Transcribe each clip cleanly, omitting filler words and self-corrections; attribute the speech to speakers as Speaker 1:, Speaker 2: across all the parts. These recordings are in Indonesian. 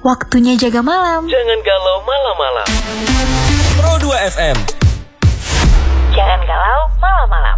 Speaker 1: Waktunya jaga malam.
Speaker 2: Jangan galau malam-malam. Pro 2 FM.
Speaker 1: Jangan galau malam-malam.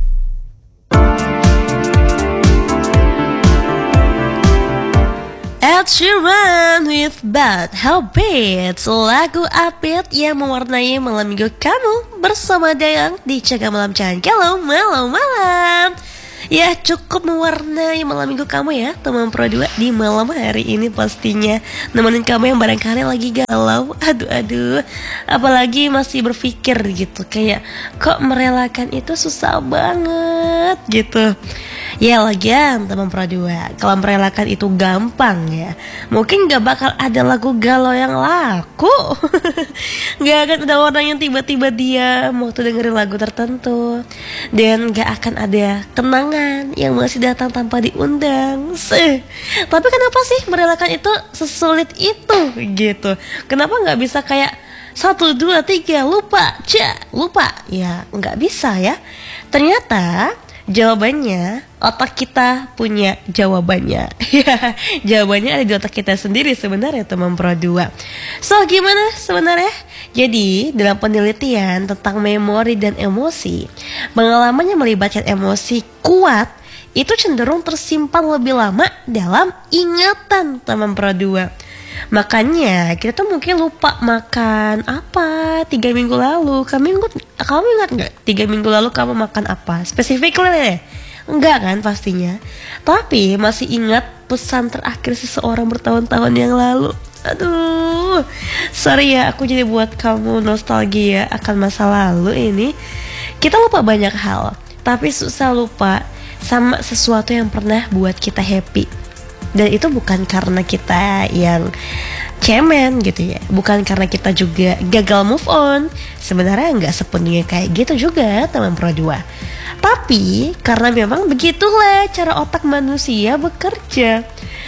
Speaker 1: Ed Sheeran with Bad Habits, lagu upbeat yang mewarnai malam minggu kamu bersama Dayang di Jaga Malam Jangan Galau Malam-malam. Ya, cukup mewarnai malam minggu kamu ya, teman Pro 2 di malam hari ini pastinya. Nemenin kamu yang barangkali lagi galau, aduh, apalagi masih berpikir gitu, kayak kok merelakan itu susah banget gitu. Ya lagian teman Pro 2, kalau merelakan itu gampang ya, mungkin gak bakal ada lagu galau yang laku. Gak akan ada orang yang tiba-tiba diam waktu dengerin lagu tertentu. Dan gak akan ada kenangan yang masih datang tanpa diundang. Tapi kenapa sih merelakan itu sesulit itu gitu? Kenapa gak bisa kayak 1, 2, 3 lupa? Ya gak bisa ya. Ternyata jawabannya otak kita punya jawabannya. Ya, jawabannya ada di otak kita sendiri sebenarnya teman Pro 2. So gimana sebenarnya? Jadi dalam penelitian tentang memori dan emosi, pengalaman yang melibatkan emosi kuat itu cenderung tersimpan lebih lama dalam ingatan teman Pro 2. Makanya kita tuh mungkin lupa makan apa 3 minggu lalu. Kamu ingat gak 3 minggu lalu kamu makan apa? Specifically enggak kan pastinya. Tapi masih ingat pesan terakhir seseorang bertahun-tahun yang lalu. Aduh, sorry ya, aku jadi buat kamu nostalgia akan masa lalu ini. Kita lupa banyak hal, tapi susah lupa sama sesuatu yang pernah buat kita happy. Dan itu bukan karena kita yang cemen gitu ya, bukan karena kita juga gagal move on. Sebenarnya nggak sepenuhnya kayak gitu juga teman Pro 2. Tapi karena memang begitulah cara otak manusia bekerja.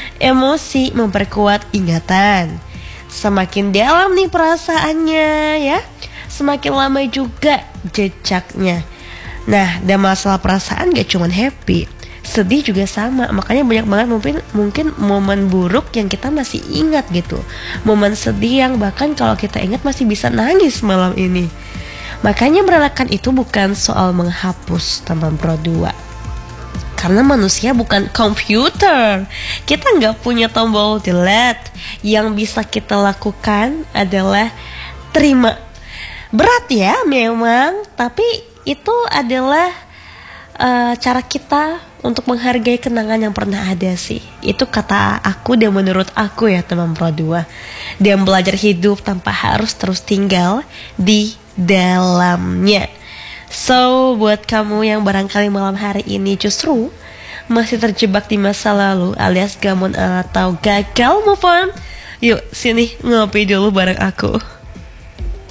Speaker 1: Emosi memperkuat ingatan. Semakin dalam nih perasaannya ya, semakin lama juga jejaknya. Nah, dan masalah perasaan gak cuma happy, sedih juga sama. Makanya banyak banget mungkin momen buruk yang kita masih ingat gitu. Momen sedih yang bahkan kalau kita ingat masih bisa nangis malam ini. Makanya merelakan itu bukan soal menghapus teman Pro 2. Karena manusia bukan komputer. Kita gak punya tombol delete. Yang bisa kita lakukan adalah terima. Berat ya memang, tapi itu adalah cara kita untuk menghargai kenangan yang pernah ada sih. Itu kata aku dan menurut aku ya teman Pro 2. Dan belajar hidup tanpa harus terus tinggal di dalamnya. So buat kamu yang barangkali malam hari ini justru masih terjebak di masa lalu alias gamon atau gagal move on, yuk sini ngopi dulu bareng aku.